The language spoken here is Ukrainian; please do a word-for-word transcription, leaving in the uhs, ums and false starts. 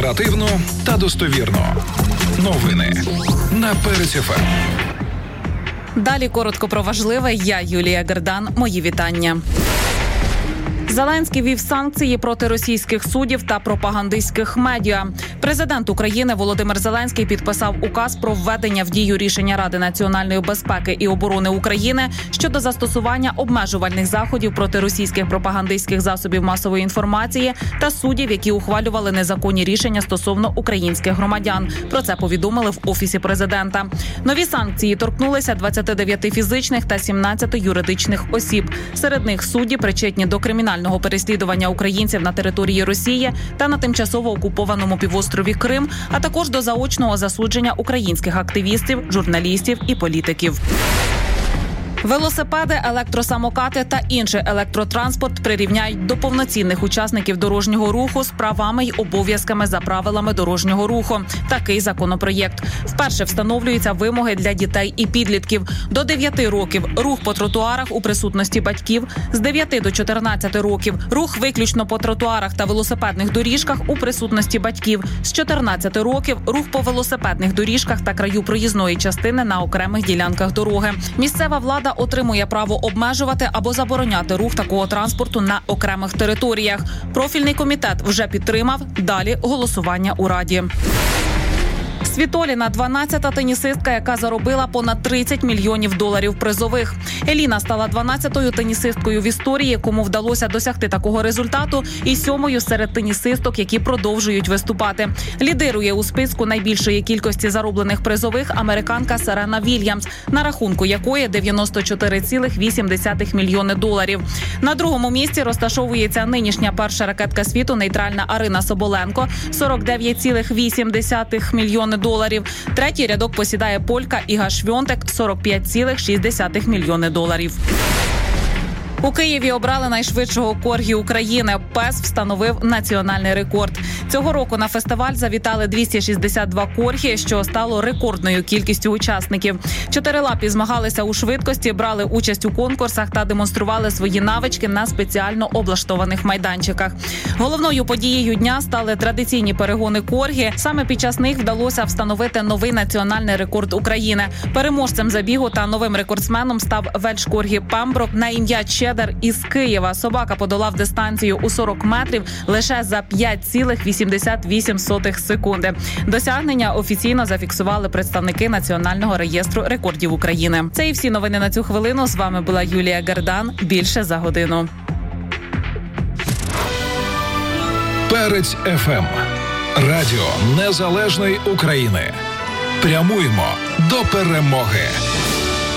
Оперативно та достовірно. Новини на Перець еф ем. Далі коротко про важливе. Я Юлія Гердан. Мої вітання. Зеленський ввів санкції проти російських суддів та пропагандистських медіа. Президент України Володимир Зеленський підписав указ про введення в дію рішення Ради національної безпеки і оборони України щодо застосування обмежувальних заходів проти російських пропагандистських засобів масової інформації та суддів, які ухвалювали незаконні рішення стосовно українських громадян. Про це повідомили в Офісі президента. Нові санкції торкнулися двадцяти дев'яти фізичних та сімнадцяти юридичних осіб. Серед них судді, причетні до кримінального переслідування українців на території Росії та на тимчасово окупованому півострові Крим, а також до заочного засудження українських активістів, журналістів і політиків. Велосипеди, електросамокати та інший електротранспорт прирівняють до повноцінних учасників дорожнього руху з правами й обов'язками за правилами дорожнього руху. Такий законопроєкт. Вперше встановлюються вимоги для дітей і підлітків. До дев'яти років – рух по тротуарах у присутності батьків, з дев'яти до чотирнадцяти років – рух виключно по тротуарах та велосипедних доріжках у присутності батьків, з чотирнадцяти років – рух по велосипедних доріжках та краю проїзної частини на окремих ділянках дороги. Місцева влада отримує право обмежувати або забороняти рух такого транспорту на окремих територіях. Профільний комітет вже підтримав. Далі голосування у Раді. Світоліна – дванадцята тенісистка, яка заробила понад тридцять мільйонів доларів призових. Еліна стала дванадцятою тенісисткою в історії, кому вдалося досягти такого результату, і сьомою серед тенісисток, які продовжують виступати. Лідирує у списку найбільшої кількості зароблених призових американка Серена Вільямс, на рахунку якої дев'яносто чотири цілих вісім десятих мільйони доларів. На другому місці розташовується нинішня перша ракетка світу нейтральна Арина Соболенко – сорок дев'ять цілих вісім десятих мільйони доларів. Третій рядок посідає полька Іга Швьонтек – сорок п'ять цілих шість десятих мільйони доларів. У Києві обрали найшвидшого коргі України. Пес встановив національний рекорд. Цього року на фестиваль завітали двісті шістдесят два коргі, що стало рекордною кількістю учасників. Чотирилапі змагалися у швидкості, брали участь у конкурсах та демонстрували свої навички на спеціально облаштованих майданчиках. Головною подією дня стали традиційні перегони коргі. Саме під час них вдалося встановити новий національний рекорд України. Переможцем забігу та новим рекордсменом став вельш-коргі Пемброк на ім'я Чеддер із Києва. Собака подолав дистанцію у сорок метрів лише за п'ять цілих вісімдесят вісім сотих секунди. Досягнення офіційно зафіксували представники Національного реєстру рекордів України. Це і всі новини на цю хвилину. З вами була Юлія Гердан. Більше за годину. Перець еф ем. Радіо Незалежної України. Прямуємо до перемоги.